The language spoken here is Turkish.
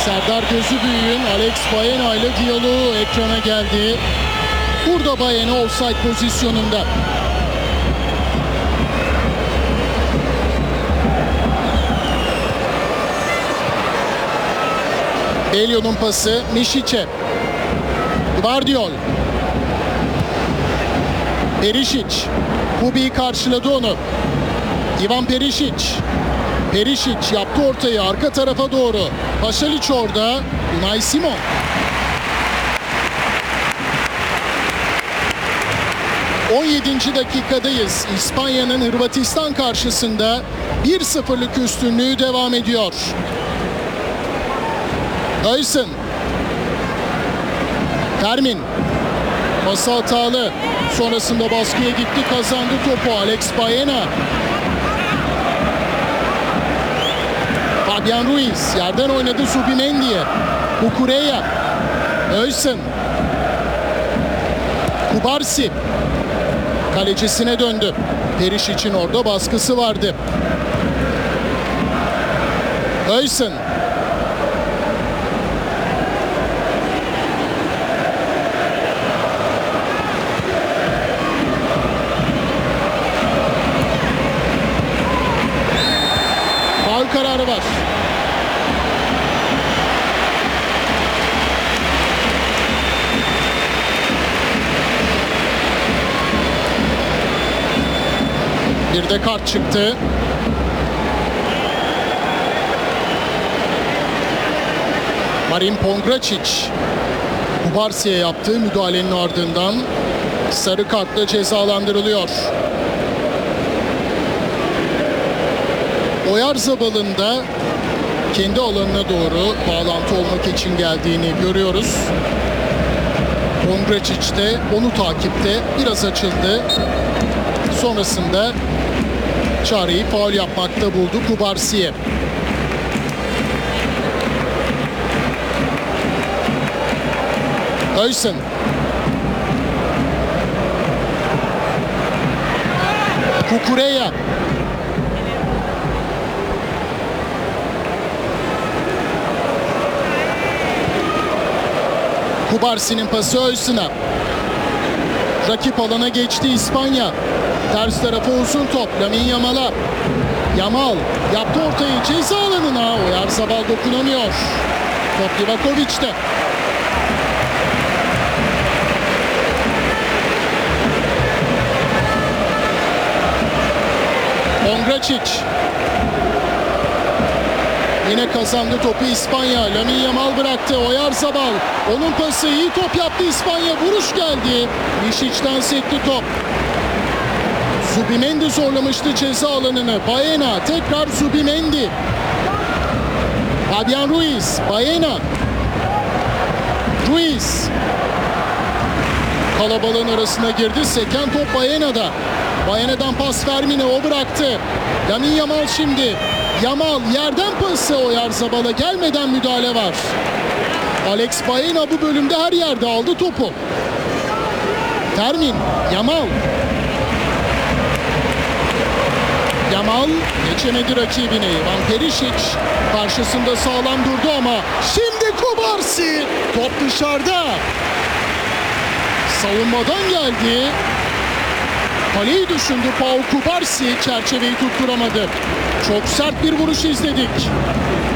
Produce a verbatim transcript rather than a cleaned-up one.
Serdar Gözübüyük'ün Alex Baena ile diyaloğu ekrana geldi. Burada Baena offside pozisyonunda. Elio'nun pası Mišić'e. Gvardiol. Perisic. Kubi karşıladı onu. Ivan Perisic. Perisic yaptı ortayı arka tarafa doğru. Pašalić orada. Unai Simon. on yedinci dakikadayız. İspanya'nın Hırvatistan karşısında bir sıfırlık üstünlüğü devam ediyor. Öysün. Fermin. Pası hatalı. Sonrasında baskıya gitti, kazandı topu. Alex Baena. Fabian Ruiz yerden oynadı Zubimendi'ye. Cucurella. Öysün. Kubarsi. Kalecisine döndü. Perisic'in orada baskısı vardı. Öysün. Faul kararı var. Bir de kart çıktı. Marin Pongracic Kubarsi'ye yaptığı müdahalenin ardından sarı kartla cezalandırılıyor. Oyarzabal'ın da kendi alanına doğru bağlantı olmak için geldiğini görüyoruz. Pongracic de onu takipte biraz açıldı. Sonrasında çareyi faul yapmakta buldu Kubarsi'ye. Öysün. Cucurella. Kubarsi'nin pası Öysün'e. Rakip alana geçti İspanya. Ters tarafa uzun top. Lamine Yamal'a. Yamal yaptı ortayı ceza alanına. Oyarzabal dokunamıyor. Top Livakovic'te. Pongracic. Yine kazandı topu İspanya. Lamine Yamal bıraktı. Oyarzabal. Onun pası iyi top yaptı İspanya. Vuruş geldi. Mišić'ten sekti top. Zubimendi zorlamıştı ceza alanını. Baena tekrar Zubimendi. Fabian Ruiz. Baena. Ruiz. Kalabalığın arasına girdi. Seken top Baena'da. Baena'dan pas Fermin'e, o bıraktı. Lamine Yamal şimdi. Yamal yerden pası Oyarzabal'a gelmeden müdahale var. Alex Baena bu bölümde her yerde aldı topu. Fermin. Yamal. Yamal geçemedi rakibini. Ivan Perisic karşısında sağlam durdu ama şimdi Kubarsi. Top dışarıda. Savunmadan geldi. Kaleyi düşündü Pau Kubarsi. Çerçeveyi tutturamadı. Çok sert bir vuruş izledik.